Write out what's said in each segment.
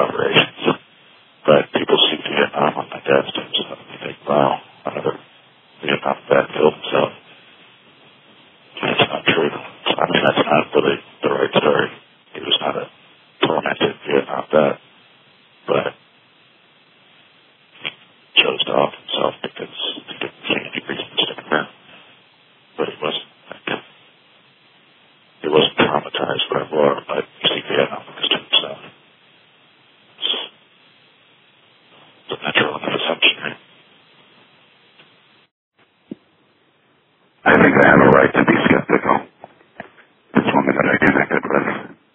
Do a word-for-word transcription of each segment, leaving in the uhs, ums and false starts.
operations. But people see Vietnam on my dad's tombstone and you think, wow, another Vietnam vet killed himself. And it's not true. I mean, that's not really the right story. He was not a tormented Vietnam vet, but he chose to off himself because he didn't see any reason to stick around. But he wasn't, like, he wasn't traumatized by war, but you see Vietnam on his tombstone. It's a natural enough assumption, right? I think I have a right to be skeptical. This woman that I connected with,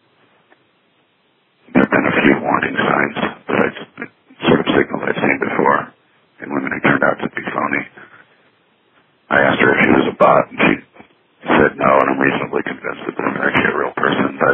there have been a few warning signs that I sort of signaled I've seen before in women who turned out to be phony. I asked her if she was a bot, and she said no, and I'm reasonably convinced that this is actually a real person, but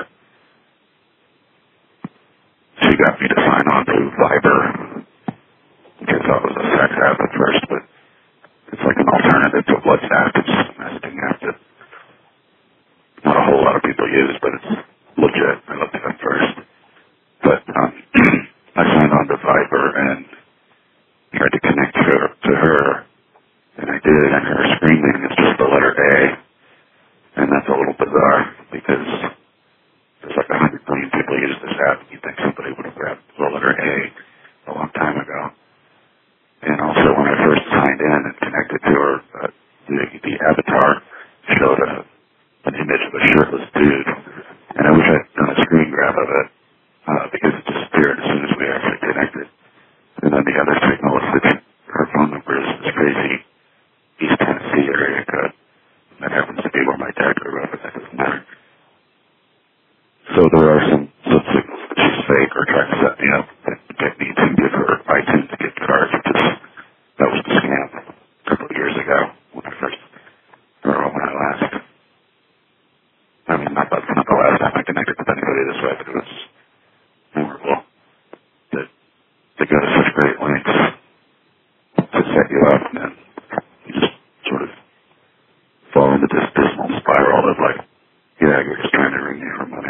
she got me to sign on to Viber, which I thought was a sex app at first, but it's like an alternative to WhatsApp. It's just a messaging app that not a whole lot of people use, but it's legit. I looked it up first. But um, I signed on to Viber and tried to connect to her, to her, and I did, and her screen name is just the letter A, and that's a little bizarre because there's like a hundred million people use this app, and you'd think somebody would have grabbed the letter A a long time ago. And also, when I first signed in and connected to her, uh, the, the avatar showed a, an image of a shirtless dude, and I wish I'd done a screen grab of it, uh, because it disappeared as soon as we actually connected. And then the other signal is that her phone number is this crazy East Tennessee area code. That happens to be where my dad grew up, but that doesn't matter. So there are some, some signals that she's fake or trying to set me up and get me to give her iTunes gift cards, which is, that was the scam a couple of years ago when I first, or when I last, I mean, not, that's not the last time I connected with anybody this way, but it was memorable that they go to such great lengths to set you up, and then you just sort of fall into this dismal spiral of like, yeah, you're just trying to ring me for money.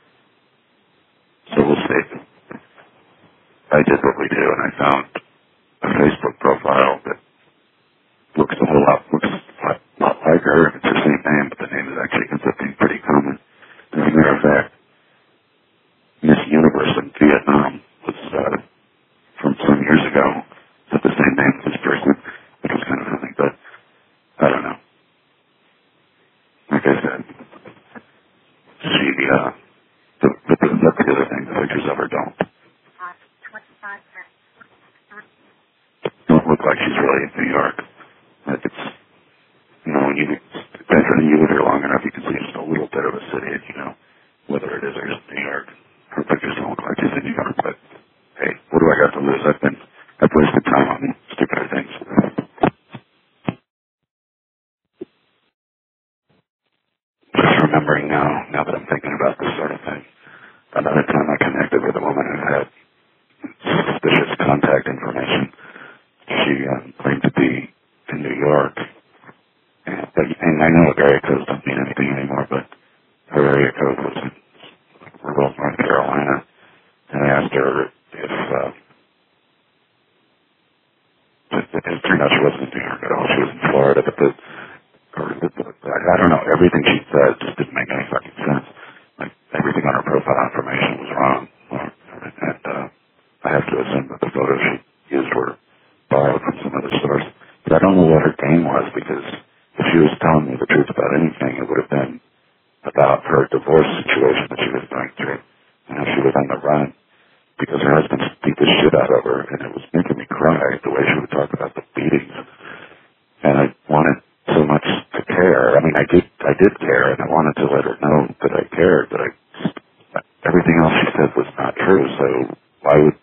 So we'll see. I did what we do, and I found a Facebook profile that looks a whole lot, looks a lot, lot like her. It's the same name, but the name is actually ends up being pretty common. As a matter of fact, Miss Universe in Vietnam was uh, from some years ago. It's the same name as this person, which was kind of funny, but I don't know. Like I said, she, uh, the, the, the, that's the other thing, the pictures of her don't. Don't look like she's really in New York. Like it's, you know, when you, eventually you live here long enough, you can see just a little bit of a city, and you know, whether it is or isn't New York. Her pictures don't look like she's in New York, but hey, what do I got to lose? I've been, I've wasted time on stupider things. Just remembering now, now that I'm thinking about this sort of thing, another time I connected with a woman who had suspicious contact information. She um, claimed to be in New York, and, but, and I know area codes don't mean anything anymore, but her area code was in rural North Carolina, and I asked her if, uh, it, it turned out she wasn't in New York at all, she was in Florida, but the, or the, the I, I don't know, everything she said just didn't make any fucking sense. Like, everything on her profile information was wrong, and uh, I have to assume that the photos she used were borrowed from some other source. But I don't know what her game was, because if she was telling me the truth about anything, it would have been about her divorce situation that she was going through, and how she was on the run because her husband beat the shit out of her, and it was making me cry the way she would talk about the beatings. And I wanted so much to care. I mean, I did, I did care, and I wanted to let her know that I cared, but I, everything else she said was not true, so why would